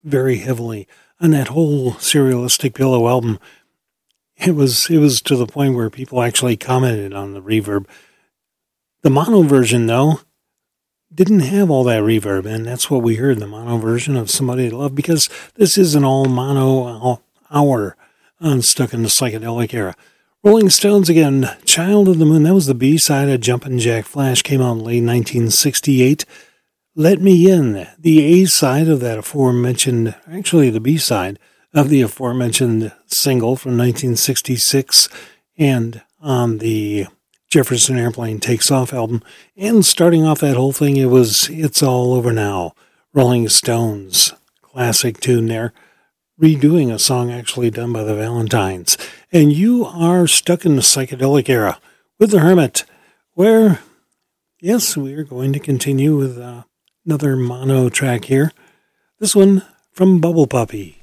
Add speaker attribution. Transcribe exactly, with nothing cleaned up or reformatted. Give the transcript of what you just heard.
Speaker 1: very heavily on that whole Serialistic Pillow album. It was it was to the point where people actually commented on the reverb. The mono version, though, didn't have all that reverb, and that's what we heard, the mono version of Somebody to Love, because this is an all mono hour on Stuck in the Psychedelic Era. Rolling Stones again, Child of the Moon, that was the B-side of Jumpin' Jack Flash, came out in late nineteen sixty-eight. Let Me In, the A-side of that aforementioned, actually the B-side of the aforementioned single from nineteen sixty-six, and on the Jefferson Airplane Takes Off album. And starting off that whole thing, it was It's All Over Now, Rolling Stones, classic tune there, redoing a song actually done by the Valentines. And you are stuck in the psychedelic era with the Hermit, where, yes, we are going to continue with uh, another mono track here. This one from Bubble Puppy.